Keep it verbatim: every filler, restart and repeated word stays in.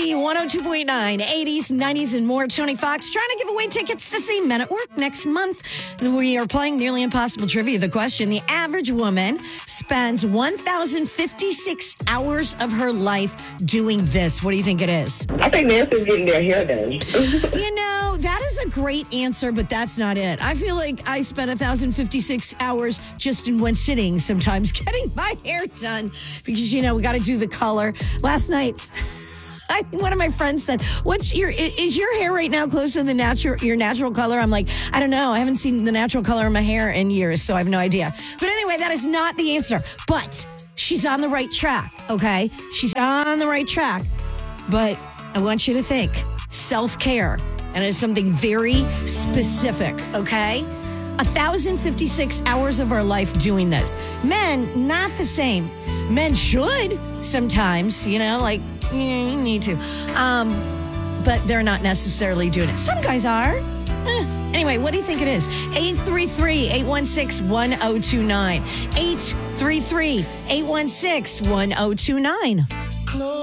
Z one oh two point nine, eighties, nineties, and more. Tony Fox trying to give away tickets to see Men at Work next month. We are playing Nearly Impossible Trivia. The question, the average woman spends one thousand fifty-six hours of her life doing this. What do you think it is? I think Nancy's getting their hair done. You know, that is a great answer, but that's not it. I feel like I spend one thousand fifty-six hours just in one sitting sometimes getting my hair done because, you know, we got to do the color. Last night, I, one of my friends said, "What's your is your hair right now close to the natural your natural color?" I'm like, I don't know. I haven't seen the natural color of my hair in years, so I have no idea. But anyway, that is not the answer. But she's on the right track, okay? She's on the right track. But I want you to think self-care, and it's something very specific, okay? one thousand fifty-six hours of our life doing this. Men, not the same. Men should sometimes, you know, like, yeah, you need to. Um, but they're not necessarily doing it. Some guys are. Eh. Anyway, what do you think it is? eight three three, eight one six, one oh two nine. eight three three, eight one six, one oh two nine.